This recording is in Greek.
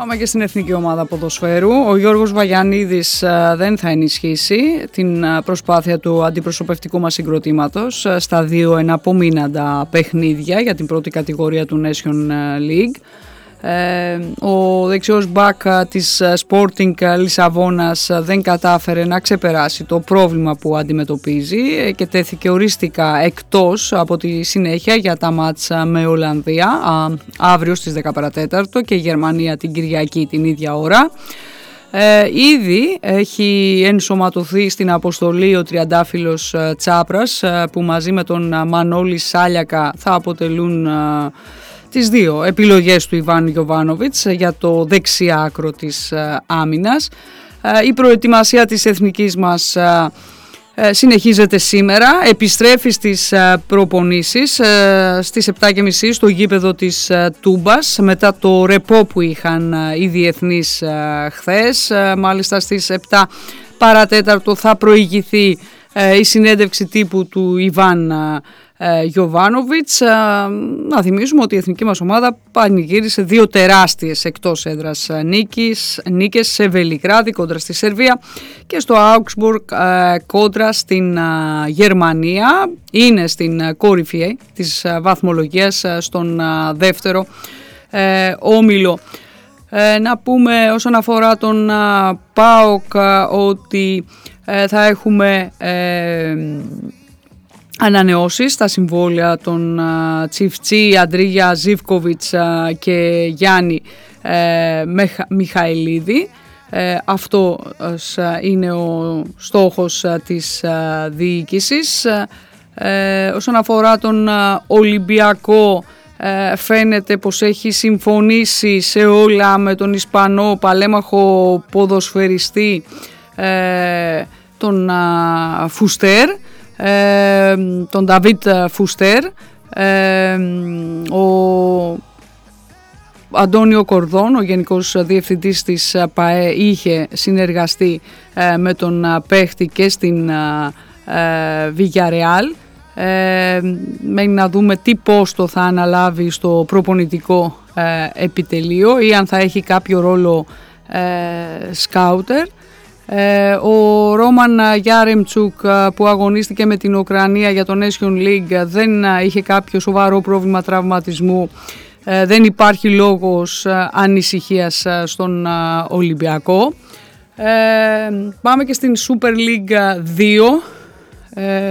Πάμε και στην εθνική ομάδα ποδοσφαίρου. Ο Γιώργος Βαγιανίδης δεν θα ενισχύσει την προσπάθεια του αντιπροσωπευτικού μας συγκροτήματος στα δύο εναπομείναντα παιχνίδια για την πρώτη κατηγορία του Nation League. Ο δεξιός μπακ της Sporting Λισαβόνας δεν κατάφερε να ξεπεράσει το πρόβλημα που αντιμετωπίζει και τέθηκε οριστικά εκτός από τη συνέχεια για τα μάτς με Ολλανδία αύριο στις 10 παρατέταρτο και Γερμανία την Κυριακή την ίδια ώρα. Ήδη έχει ενσωματωθεί στην αποστολή ο τριαντάφυλλος Τσάπρας που μαζί με τον Μανώλη Σάλιακα θα αποτελούν τις δύο επιλογές του Ιβάν Γιοβάνοβιτς για το δεξιά άκρο της άμυνας. Η προετοιμασία της εθνικής μας συνεχίζεται σήμερα, επιστρέφει στις προπονήσεις στις 7.30 στο γήπεδο της Τούμπας μετά το ρεπό που είχαν οι διεθνείς χθες. Μάλιστα στις 7 παρατέταρτο θα προηγηθεί η συνέντευξη τύπου του Ιβάν Γιοβάνοβιτς. Να θυμίσουμε ότι η εθνική μας ομάδα πανηγύρισε δύο τεράστιες εκτός έδρας νίκες σε Βελιγράδι κόντρα στη Σερβία και στο Augsburg κόντρα στην Γερμανία. Είναι στην κορυφή της βαθμολογίας στον δεύτερο όμιλο. Να πούμε όσον αφορά τον ΠΑΟΚ ότι θα έχουμε ανανεώσεις στα συμβόλαια των Τσιφτσί, Αντρίγια Ζίβκοβιτς και Γιάννη Μιχαηλίδη. Αυτό είναι ο στόχος της διοίκησης. Όσον αφορά τον Ολυμπιακό, φαίνεται πως έχει συμφωνήσει σε όλα με τον Ισπανό παλέμαχο ποδοσφαιριστή τον Φουστέρ, τον Νταβίτ Φουστέρ. Ο Αντώνιο Κορδόν, ο Γενικός Διευθυντής της ΠΑΕ, είχε συνεργαστεί με τον παίχτη και στην Villarreal. Μένει να δούμε τι πόστο θα αναλάβει στο προπονητικό επιτελείο ή αν θα έχει κάποιο ρόλο σκάουτερ. Ο Ρόμαν Γιάρεμτσουκ που αγωνίστηκε με την Ουκρανία για το Nation League δεν είχε κάποιο σοβαρό πρόβλημα τραυματισμού. Δεν υπάρχει λόγος ανησυχίας στον Ολυμπιακό. Πάμε και στην Super League 2.